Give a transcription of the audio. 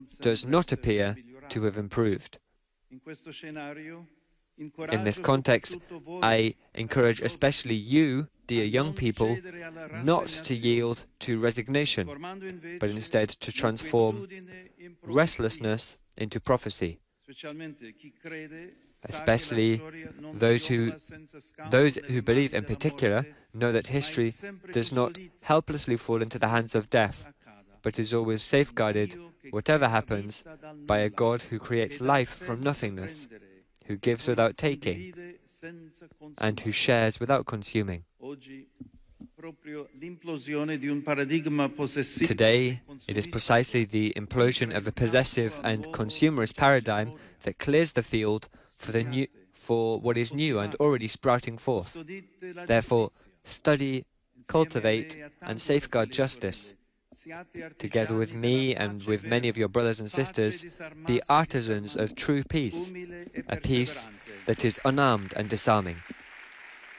does not appear to have improved. In this context, I encourage especially you, dear young people, not to yield to resignation, but instead to transform restlessness into prophecy. Especially those who believe in particular know that history does not helplessly fall into the hands of death, but is always safeguarded, whatever happens, by a God who creates life from nothingness, who gives without taking, and who shares without consuming. Today, it is precisely the implosion of a possessive and consumerist paradigm that clears the field for what is new and already sprouting forth. Therefore, study, cultivate, and safeguard justice. Together with me and with many of your brothers and sisters, be artisans of true peace, a peace that is unarmed and disarming.